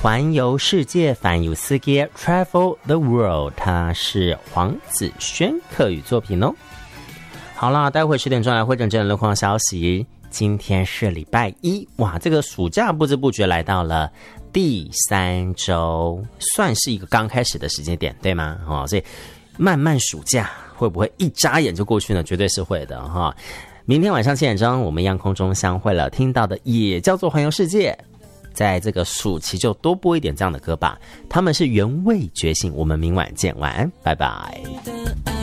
环游世界，环游世界 Travel the World， 它是黄子轩客语作品哦。好啦，待会10点钟来会诊这路况消息。今天是礼拜一，哇，这个暑假不知不觉来到了第3周，算是一个刚开始的时间点，对吗？所以慢慢暑假会不会一眨眼就过去呢？绝对是会的哈。明天晚上7点钟，我们一样空中相会了，听到的也叫做环游世界。在这个暑期就多播一点这样的歌吧，他们是原味觉醒。我们明晚见，晚安，拜拜。